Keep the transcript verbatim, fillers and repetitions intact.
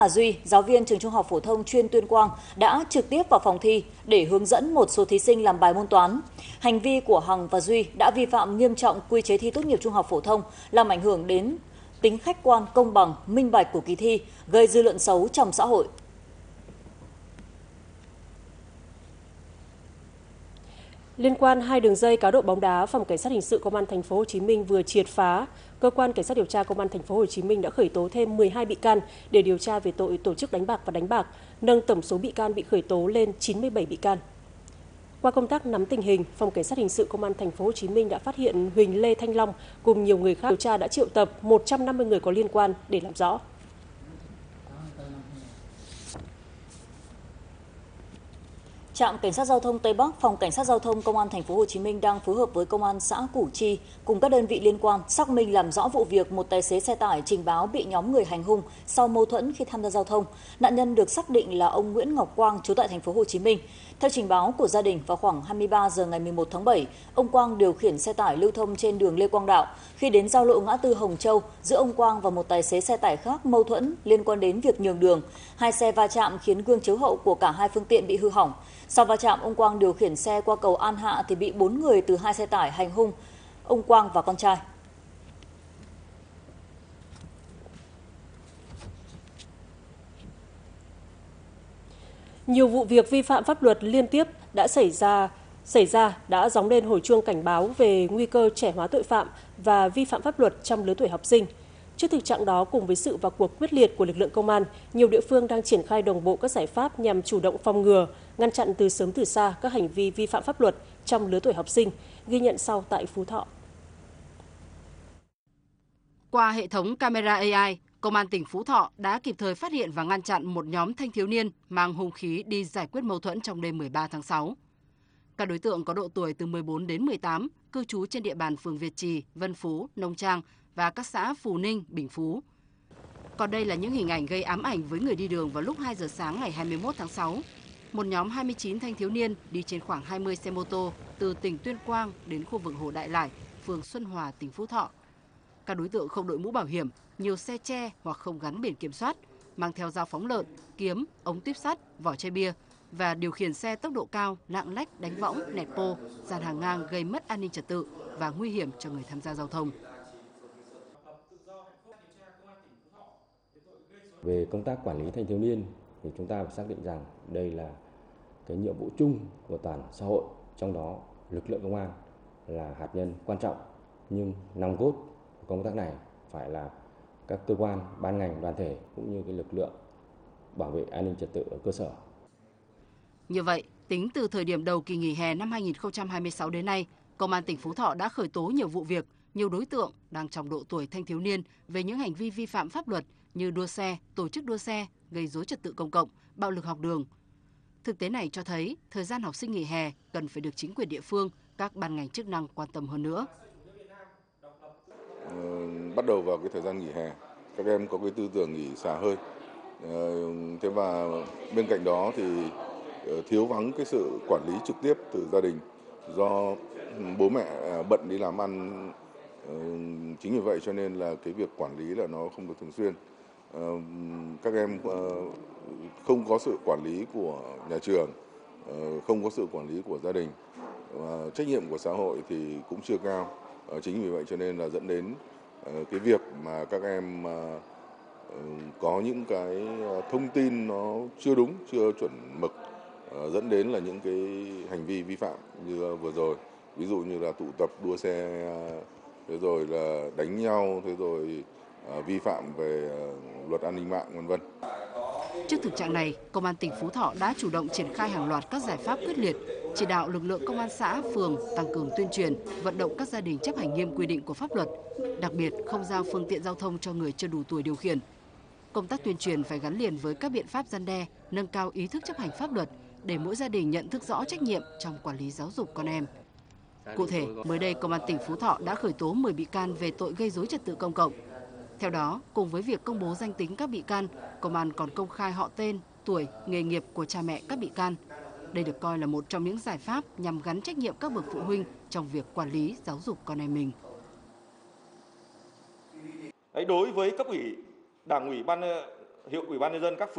Hà Duy, giáo viên trường Trung học phổ thông chuyên Tuyên Quang đã trực tiếp vào phòng thi để hướng dẫn một số thí sinh làm bài môn toán. Hành vi của Hằng và Duy đã vi phạm nghiêm trọng quy chế thi tốt nghiệp trung học phổ thông, làm ảnh hưởng đến tính khách quan, công bằng, minh bạch của kỳ thi, gây dư luận xấu trong xã hội. Liên quan hai đường dây cá độ bóng đá, Phòng Cảnh sát hình sự Công an thành phố Hồ Chí Minh vừa triệt phá. Cơ quan Cảnh sát điều tra Công an thành phố Hồ Chí Minh đã khởi tố thêm mười hai bị can để điều tra về tội tổ chức đánh bạc và đánh bạc, nâng tổng số bị can bị khởi tố lên chín mươi bảy bị can. Qua công tác nắm tình hình, Phòng Cảnh sát hình sự Công an thành phố Hồ Chí Minh đã phát hiện Huỳnh Lê Thanh Long cùng nhiều người khác. Điều tra đã triệu tập một trăm năm mươi người có liên quan để làm rõ. Trạm Cảnh sát giao thông Tây Bắc, Phòng Cảnh sát giao thông Công an thành phố Hồ Chí Minh đang phối hợp với Công an xã Củ Chi cùng các đơn vị liên quan xác minh làm rõ vụ việc một tài xế xe tải trình báo bị nhóm người hành hung sau mâu thuẫn khi tham gia giao thông. Nạn nhân được xác định là ông Nguyễn Ngọc Quang, trú tại thành phố Hồ Chí Minh. Theo trình báo của gia đình, vào khoảng hai mươi ba giờ ngày mười một tháng bảy, ông Quang điều khiển xe tải lưu thông trên đường Lê Quang Đạo. Khi đến giao lộ ngã tư Hồng Châu, giữa ông Quang và một tài xế xe tải khác mâu thuẫn liên quan đến việc nhường đường. Hai xe va chạm khiến gương chiếu hậu của cả hai phương tiện bị hư hỏng. Sau va chạm, ông Quang điều khiển xe qua cầu An Hạ thì bị bốn người từ hai xe tải hành hung ông Quang và con trai. Nhiều vụ việc vi phạm pháp luật liên tiếp đã xảy ra xảy ra đã gióng lên hồi chuông cảnh báo về nguy cơ trẻ hóa tội phạm và vi phạm pháp luật trong lứa tuổi học sinh. Trước thực trạng đó, cùng với sự vào cuộc quyết liệt của lực lượng công an, nhiều địa phương đang triển khai đồng bộ các giải pháp nhằm chủ động phòng ngừa, ngăn chặn từ sớm từ xa các hành vi vi phạm pháp luật trong lứa tuổi học sinh, ghi nhận sau tại Phú Thọ. Qua hệ thống camera a i, Công an tỉnh Phú Thọ đã kịp thời phát hiện và ngăn chặn một nhóm thanh thiếu niên mang hung khí đi giải quyết mâu thuẫn trong đêm mười ba tháng sáu. Các đối tượng có độ tuổi từ mười bốn đến mười tám, cư trú trên địa bàn phường Việt Trì, Vân Phú, Nông Trang và các xã Phù Ninh, Bình Phú. Còn đây là những hình ảnh gây ám ảnh với người đi đường vào lúc hai giờ sáng ngày hai mươi mốt tháng sáu. Một nhóm hai mươi chín thanh thiếu niên đi trên khoảng hai mươi xe mô tô từ tỉnh Tuyên Quang đến khu vực Hồ Đại Lải, phường Xuân Hòa, tỉnh Phú Thọ. Các đối tượng không đội mũ bảo hiểm, nhiều xe che hoặc không gắn biển kiểm soát, mang theo dao phóng lợn, kiếm, ống tuyếp sắt, vỏ chai bia và điều khiển xe tốc độ cao, lạng lách, đánh võng, nẹt bô, dàn hàng ngang gây mất an ninh trật tự và nguy hiểm cho người tham gia giao thông. Về công tác quản lý thanh thiếu niên thì chúng ta phải xác định rằng đây là cái nhiệm vụ chung của toàn xã hội, trong đó lực lượng công an là hạt nhân quan trọng, nhưng nòng cốt của công tác này phải là các cơ quan, ban ngành, đoàn thể cũng như cái lực lượng bảo vệ an ninh trật tự ở cơ sở. Như vậy, tính từ thời điểm đầu kỳ nghỉ hè năm hai nghìn không trăm hai mươi sáu đến nay, Công an tỉnh Phú Thọ đã khởi tố nhiều vụ việc, nhiều đối tượng đang trong độ tuổi thanh thiếu niên về những hành vi vi phạm pháp luật như đua xe, tổ chức đua xe, gây rối trật tự công cộng, bạo lực học đường. Thực tế này cho thấy thời gian học sinh nghỉ hè cần phải được chính quyền địa phương, các ban ngành chức năng quan tâm hơn nữa. Ừ, bắt đầu vào cái thời gian nghỉ hè, các em có cái tư tưởng nghỉ xả hơi. Ừ, thế và bên cạnh đó thì thiếu vắng cái sự quản lý trực tiếp từ gia đình do bố mẹ bận đi làm ăn. Ừ, chính vì vậy cho nên là cái việc quản lý là nó không được thường xuyên. Ừ, các em uh, không có sự quản lý của nhà trường, uh, không có sự quản lý của gia đình, uh, trách nhiệm của xã hội thì cũng chưa cao. Uh, chính vì vậy cho nên là dẫn đến uh, cái việc mà các em uh, có những cái thông tin nó chưa đúng, chưa chuẩn mực, uh, dẫn đến là những cái hành vi vi phạm như vừa rồi, ví dụ như là tụ tập đua xe, uh, thế rồi là đánh nhau, thế rồi uh, vi phạm về uh, luật an ninh mạng, vân vân. Trước thực trạng này, Công an tỉnh Phú Thọ đã chủ động triển khai hàng loạt các giải pháp quyết liệt, chỉ đạo lực lượng công an xã, phường tăng cường tuyên truyền, vận động các gia đình chấp hành nghiêm quy định của pháp luật, đặc biệt không giao phương tiện giao thông cho người chưa đủ tuổi điều khiển. Công tác tuyên truyền phải gắn liền với các biện pháp răn đe, nâng cao ý thức chấp hành pháp luật để mỗi gia đình nhận thức rõ trách nhiệm trong quản lý giáo dục con em. Cụ thể, mới đây Công an tỉnh Phú Thọ đã khởi tố mười bị can về tội gây rối trật tự công cộng. Theo đó, cùng với việc công bố danh tính các bị can, Công an còn công khai họ tên, tuổi, nghề nghiệp của cha mẹ các bị can. Đây được coi là một trong những giải pháp nhằm gắn trách nhiệm các bậc phụ huynh trong việc quản lý giáo dục con em mình. Đối với cấp ủy, Đảng ủy, ban hiệu ủy ban nhân dân các phường